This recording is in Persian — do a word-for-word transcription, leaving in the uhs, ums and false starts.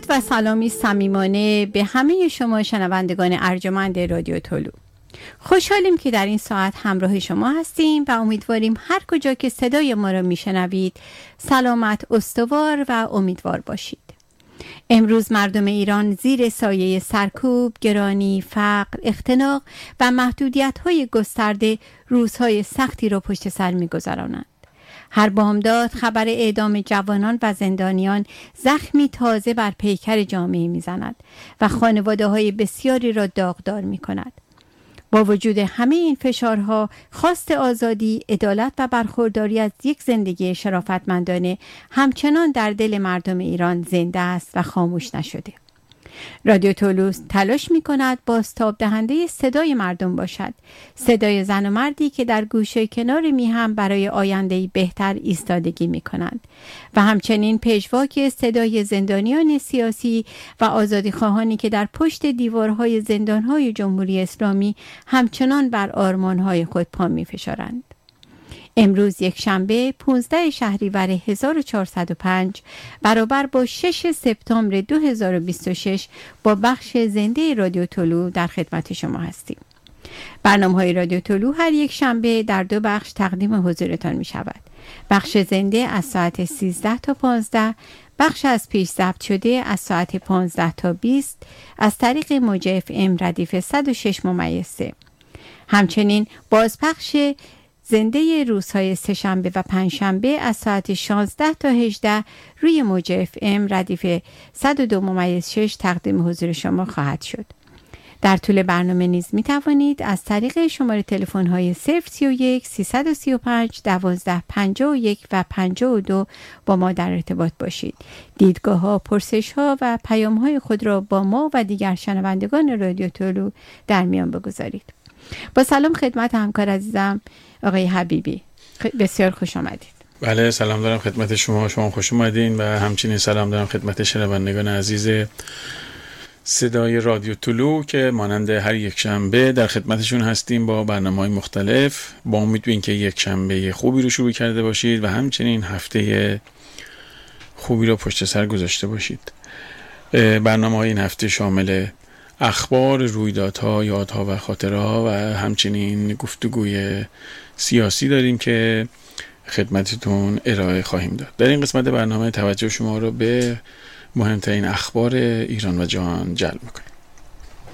و سلامی صمیمانه به همه شما شنوندگان ارجمند رادیو طلوع. خوشحالیم که در این ساعت همراه شما هستیم و امیدواریم هر کجا که صدای ما را میشنوید سلامت، استوار و امیدوار باشید. امروز مردم ایران زیر سایه سرکوب، گرانی، فقر، اختناق و محدودیت‌های گسترده روزهای سختی را پشت سر می‌گذرانند. هر بامداد خبر اعدام جوانان و زندانیان زخمی تازه بر پیکر جامعه می‌زند و خانواده‌های بسیاری را داغدار می‌کند. با وجود همه این فشارها، خواست آزادی، عدالت و برخورداری از یک زندگی شرافتمندانه همچنان در دل مردم ایران زنده است و خاموش نشده. رادیو طلوع تلاش می کند بازتاب دهنده صدای مردم باشد، صدای زن و مردی که در گوشه کنار میهم برای آینده‌ای بهتر ایستادگی می کنند و همچنین پژواک صدای زندانیان سیاسی و آزادیخواهانی که در پشت دیوارهای زندانهای جمهوری اسلامی همچنان بر آرمانهای خود پا می فشارند. امروز یک شنبه پانزده شهریور هزار و چهارصد و پنج برابر با شش سپتامبر دو هزار و بیست و شش با بخش زنده رادیو طلوع در خدمت شما هستیم. برنامه‌های رادیو طلوع هر یک شنبه در دو بخش تقدیم حضورتان می شود. بخش زنده از ساعت سیزده تا پانزده، بخش از پیش ضبط شده از ساعت پانزده تا بیست از طریق موج اف ام ردیف صد و شش ممیز سه. همچنین بازپخش زنده روزهای سه‌شنبه و پنجشنبه از ساعت شانزده تا هجده روی موج اف ام ردیف صد و دو ممیز شش تقدیم حضور شما خواهد شد. در طول برنامه نیز می توانید از طریق شماره تلفن های صفر سی و یک سیصد و سی و پنج دوازده پنجاه و یک و پنجاه و دو با ما در ارتباط باشید. دیدگاه ها، پرسش ها و پیام های خود را با ما و دیگر شنوندگان رادیو طلوع در میان بگذارید. با سلام خدمت همکار عزیزم آقای حبیبی، بسیار خوش آمدید. بله، سلام دارم خدمت شما، شما خوش اومدین و همچنین سلام دارم خدمت شنوندگان عزیز صدای رادیو طلوع که مانند هر یک شنبه در خدمتشون هستیم با برنامه‌های مختلف. با امید به اینکه یک شنبه خوبی رو شروع کرده باشید و همچنین هفته خوبی رو پشت سر گذاشته باشید. برنامه‌های این هفته شامل اخبار، رویدادها، یادها و خاطرها و همچنین گفتگوی سیاسی داریم که خدمتتون ارائه خواهیم داد. در این قسمت برنامه توجه شما رو به مهمترین اخبار ایران و جهان جلب می‌کنیم.